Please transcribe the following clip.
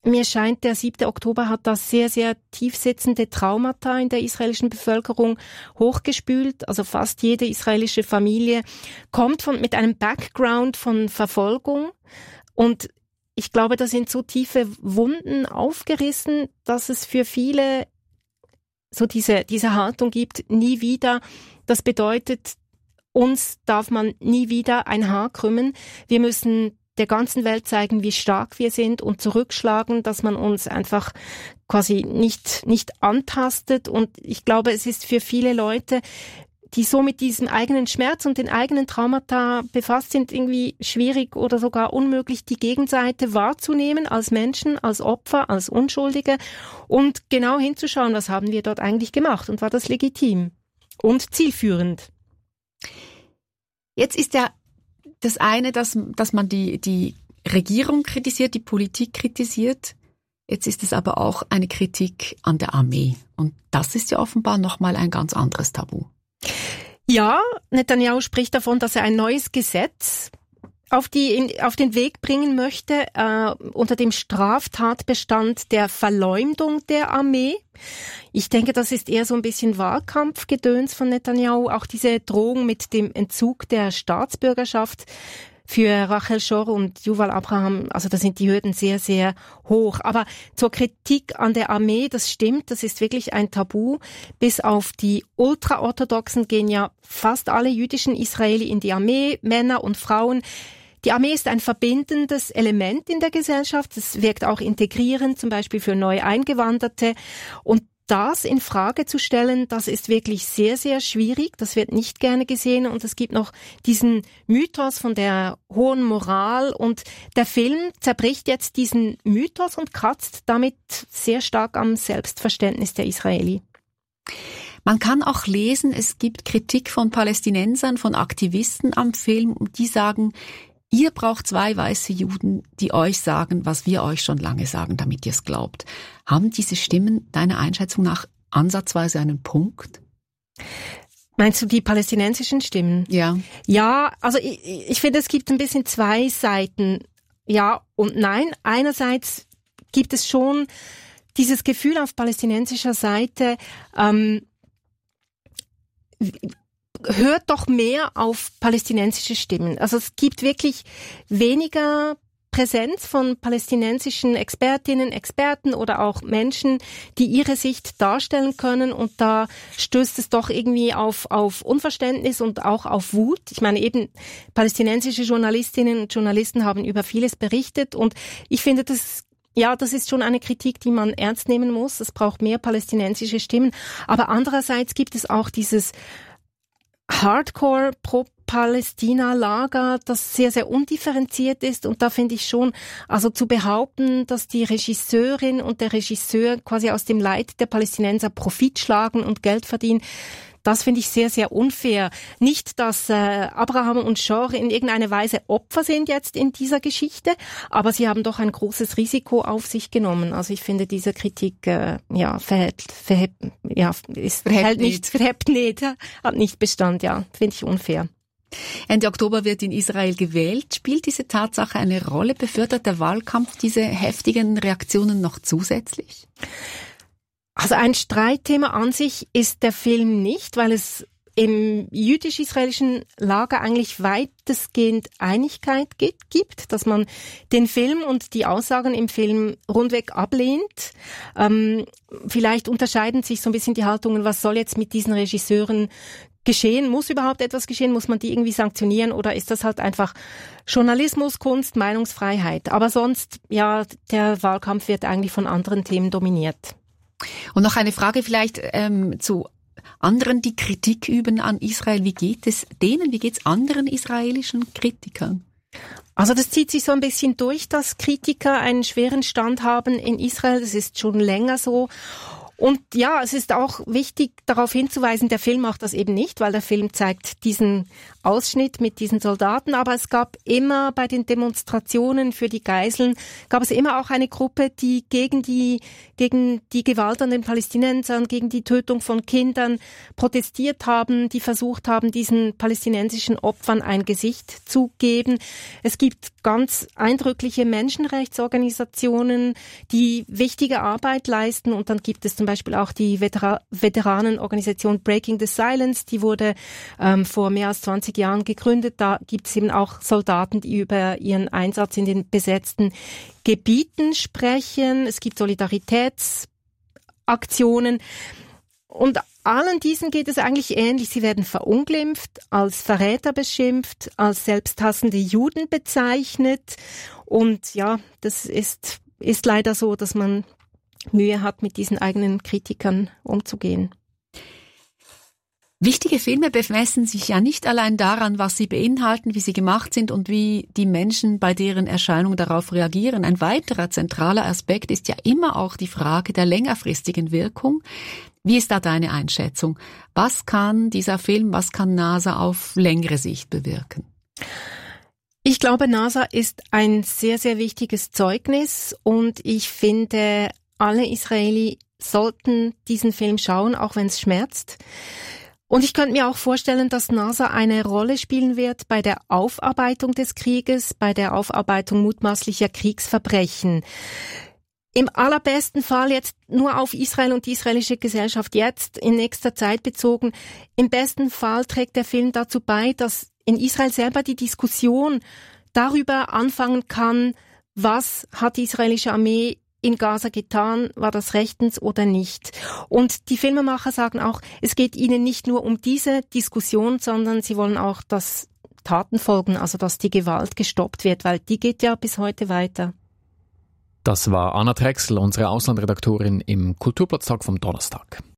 mir scheint, der 7. Oktober hat da sehr, sehr tiefsitzende Traumata in der israelischen Bevölkerung hochgespült. Also fast jede israelische Familie kommt mit einem Background von Verfolgung. Und ich glaube, da sind so tiefe Wunden aufgerissen, dass es für viele so diese Haltung gibt, nie wieder. Das bedeutet, uns darf man nie wieder ein Haar krümmen. Wir müssen der ganzen Welt zeigen, wie stark wir sind und zurückschlagen, dass man uns einfach quasi nicht antastet. Und ich glaube, es ist für viele Leute, die so mit diesem eigenen Schmerz und den eigenen Traumata befasst sind, irgendwie schwierig oder sogar unmöglich, die Gegenseite wahrzunehmen als Menschen, als Opfer, als Unschuldige und genau hinzuschauen, was haben wir dort eigentlich gemacht und war das legitim und zielführend. Jetzt ist ja das eine, dass man die Regierung kritisiert, die Politik kritisiert. Jetzt ist es aber auch eine Kritik an der Armee. Und das ist ja offenbar nochmal ein ganz anderes Tabu. Ja, Netanyahu spricht davon, dass er ein neues Gesetz auf den Weg bringen möchte, unter dem Straftatbestand der Verleumdung der Armee. Ich denke, das ist eher so ein bisschen Wahlkampfgedöns von Netanyahu. Auch diese Drohung mit dem Entzug der Staatsbürgerschaft für Rachel Schor und Yuval Abraham, also da sind die Hürden sehr, sehr hoch. Aber zur Kritik an der Armee, das stimmt, das ist wirklich ein Tabu. Bis auf die Ultraorthodoxen gehen ja fast alle jüdischen Israeli in die Armee, Männer und Frauen. Die Armee ist ein verbindendes Element in der Gesellschaft. Es wirkt auch integrierend, zum Beispiel für neu Eingewanderte. Und das in Frage zu stellen, das ist wirklich sehr, sehr schwierig. Das wird nicht gerne gesehen. Und es gibt noch diesen Mythos von der hohen Moral. Und der Film zerbricht jetzt diesen Mythos und kratzt damit sehr stark am Selbstverständnis der Israeli. Man kann auch lesen, es gibt Kritik von Palästinensern, von Aktivisten am Film, und die sagen, ihr braucht 2 weiße Juden, die euch sagen, was wir euch schon lange sagen, damit ihr es glaubt. Haben diese Stimmen deiner Einschätzung nach ansatzweise einen Punkt? Meinst du die palästinensischen Stimmen? Ja. Ja, also ich finde, es gibt ein bisschen 2 Seiten. Ja und nein. Einerseits gibt es schon dieses Gefühl auf palästinensischer Seite, hört doch mehr auf palästinensische Stimmen. Also es gibt wirklich weniger Präsenz von palästinensischen Expertinnen, Experten oder auch Menschen, die ihre Sicht darstellen können, und da stößt es doch irgendwie auf Unverständnis und auch auf Wut. Ich meine, eben palästinensische Journalistinnen und Journalisten haben über vieles berichtet, und ich finde, das ist schon eine Kritik, die man ernst nehmen muss. Es braucht mehr palästinensische Stimmen. Aber andererseits gibt es auch dieses Hardcore Pro-Palästina-Lager, das sehr, sehr undifferenziert ist. Und da finde ich schon, also zu behaupten, dass die Regisseurin und der Regisseur quasi aus dem Leid der Palästinenser Profit schlagen und Geld verdienen, das finde ich sehr, sehr unfair. Nicht, dass Abraham und Schor in irgendeiner Weise Opfer sind jetzt in dieser Geschichte, aber sie haben doch ein großes Risiko auf sich genommen. Also ich finde, diese Kritik hat nicht Bestand, ja, finde ich unfair. Ende Oktober wird in Israel gewählt. Spielt diese Tatsache eine Rolle? Befördert der Wahlkampf diese heftigen Reaktionen noch zusätzlich? Also ein Streitthema an sich ist der Film nicht, weil es im jüdisch-israelischen Lager eigentlich weitestgehend Einigkeit gibt, dass man den Film und die Aussagen im Film rundweg ablehnt. Vielleicht unterscheiden sich so ein bisschen die Haltungen, was soll jetzt mit diesen Regisseuren geschehen? Muss überhaupt etwas geschehen? Muss man die irgendwie sanktionieren? Oder ist das halt einfach Journalismus, Kunst, Meinungsfreiheit? Aber sonst, ja, der Wahlkampf wird eigentlich von anderen Themen dominiert. Und noch eine Frage vielleicht zu anderen, die Kritik üben an Israel. Wie geht es denen? Wie geht es anderen israelischen Kritikern? Also das zieht sich so ein bisschen durch, dass Kritiker einen schweren Stand haben in Israel. Das ist schon länger so. Und ja, es ist auch wichtig, darauf hinzuweisen, der Film macht das eben nicht, weil der Film zeigt diesen Ausschnitt mit diesen Soldaten. Aber es gab immer bei den Demonstrationen für die Geiseln, gab es immer auch eine Gruppe, die gegen die Gewalt an den Palästinensern, gegen die Tötung von Kindern protestiert haben, die versucht haben, diesen palästinensischen Opfern ein Gesicht zu geben. Es gibt ganz eindrückliche Menschenrechtsorganisationen, die wichtige Arbeit leisten. Und dann gibt es zum Beispiel auch die Veteranenorganisation Breaking the Silence, die wurde vor mehr als 20 Jahren gegründet. Da gibt es eben auch Soldaten, die über ihren Einsatz in den besetzten Gebieten sprechen. Es gibt Solidaritätsaktionen. Und allen diesen geht es eigentlich ähnlich. Sie werden verunglimpft, als Verräter beschimpft, als selbsthassende Juden bezeichnet. Und ja, das ist leider so, dass man Mühe hat, mit diesen eigenen Kritikern umzugehen. Wichtige Filme bemessen sich ja nicht allein daran, was sie beinhalten, wie sie gemacht sind und wie die Menschen bei deren Erscheinung darauf reagieren. Ein weiterer zentraler Aspekt ist ja immer auch die Frage der längerfristigen Wirkung. Wie ist da deine Einschätzung? Was kann dieser Film, was kann NASA auf längere Sicht bewirken? Ich glaube, NASA ist ein sehr, sehr wichtiges Zeugnis und ich finde, alle Israelis sollten diesen Film schauen, auch wenn es schmerzt. Und ich könnte mir auch vorstellen, dass NASA eine Rolle spielen wird bei der Aufarbeitung des Krieges, bei der Aufarbeitung mutmaßlicher Kriegsverbrechen. Im allerbesten Fall jetzt nur auf Israel und die israelische Gesellschaft jetzt in nächster Zeit bezogen. Im besten Fall trägt der Film dazu bei, dass in Israel selber die Diskussion darüber anfangen kann, was hat die israelische Armee in Gaza getan, war das rechtens oder nicht. Und die Filmemacher sagen auch, es geht ihnen nicht nur um diese Diskussion, sondern sie wollen auch, dass Taten folgen, also dass die Gewalt gestoppt wird, weil die geht ja bis heute weiter. Das war Anna Drechsel, unsere Auslandredaktorin im Kulturplatztag vom Donnerstag.